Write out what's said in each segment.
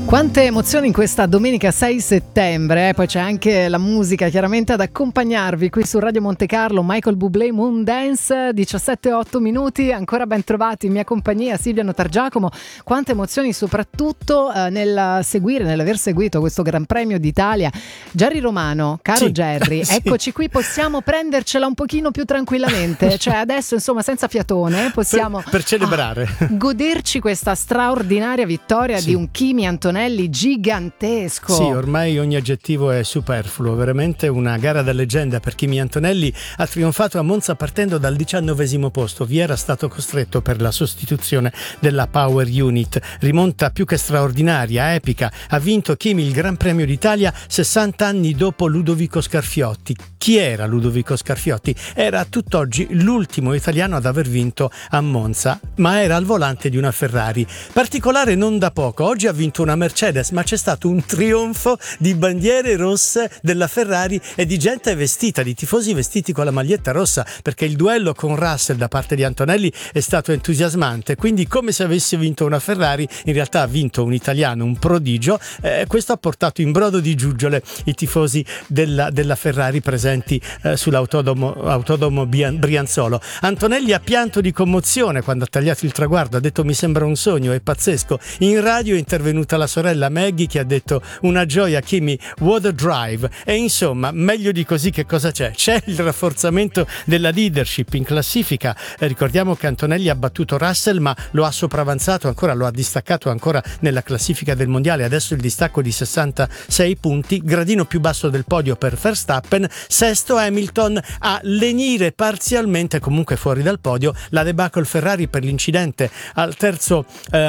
Quante emozioni in questa domenica 6 settembre, poi c'è anche la musica chiaramente ad accompagnarvi qui su Radio Monte Carlo. Michael Bublé, Moondance, 17:08 minuti, ancora ben trovati in mia compagnia Silvia Notargiacomo. Quante emozioni soprattutto nell'aver seguito questo Gran Premio d'Italia. Gerry Romano, caro sì, Gerry, sì. Eccoci qui, possiamo prendercela un pochino più tranquillamente, cioè adesso insomma senza fiatone possiamo per celebrare goderci questa straordinaria vittoria di un Kimi Antonelli gigantesco. Sì, ormai ogni aggettivo è superfluo, veramente una gara da leggenda per Kimi Antonelli. Ha trionfato a Monza partendo dal 19° posto, vi era stato costretto per la sostituzione della Power Unit. Rimonta più che straordinaria, epica. Ha vinto Kimi il Gran Premio d'Italia 60 anni dopo Ludovico Scarfiotti. Chi era Ludovico Scarfiotti? Era a tutt'oggi l'ultimo italiano ad aver vinto a Monza, ma era al volante di una Ferrari. Particolare non da poco, oggi ha vinto una Mercedes, ma c'è stato un trionfo di bandiere rosse della Ferrari e di gente vestita, di tifosi vestiti con la maglietta rossa, perché il duello con Russell da parte di Antonelli è stato entusiasmante, quindi come se avesse vinto una Ferrari, in realtà ha vinto un italiano, un prodigio. Questo ha portato in brodo di giuggiole i tifosi della Ferrari presenti sull'autodromo Brianzolo. Antonelli ha pianto di commozione quando ha tagliato il traguardo, ha detto: mi sembra un sogno, è pazzesco. In radio è intervenuta la sorella Maggie che ha detto: una gioia Kimi, what a drive. E insomma, meglio di così che cosa c'è? C'è il rafforzamento della leadership in classifica. Ricordiamo che Antonelli ha battuto Russell, ma lo ha sopravanzato ancora, lo ha distaccato ancora nella classifica del mondiale. Adesso il distacco di 66 punti, gradino più basso del podio per Verstappen, sesto Hamilton, a lenire parzialmente comunque fuori dal podio la debacle Ferrari per l'incidente al terzo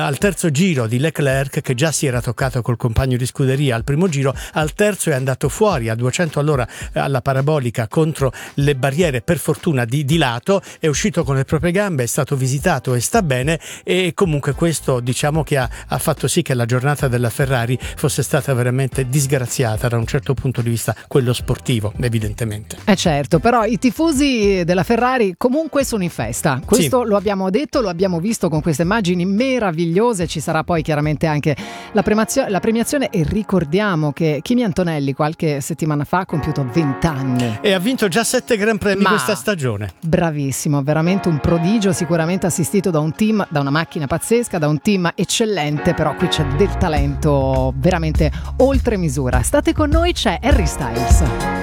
giro di Leclerc, che già si era toccato col compagno di scuderia al primo giro. Al terzo è andato fuori a 200 all'ora alla parabolica contro le barriere, per fortuna di lato, è uscito con le proprie gambe, è stato visitato e sta bene. E comunque questo, diciamo, che ha fatto sì che la giornata della Ferrari fosse stata veramente disgraziata da un certo punto di vista, quello sportivo, evidentemente. Certo, però i tifosi della Ferrari comunque sono in festa, questo sì. Lo abbiamo detto, lo abbiamo visto con queste immagini meravigliose. Ci sarà poi chiaramente anche la premiazione, e ricordiamo che Kimi Antonelli qualche settimana fa ha compiuto 20 anni e ha vinto già 7 Gran Premi questa stagione. Bravissimo, veramente un prodigio, sicuramente assistito da un team, da una macchina pazzesca, da un team eccellente, però qui c'è del talento veramente oltre misura. State con noi, c'è Harry Styles.